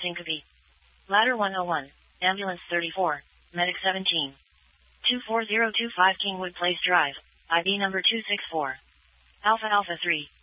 syncope. Ladder 101, ambulance 34, medic 17. 24025 Kingwood Place Drive, IB number 264. Alpha Alpha 3.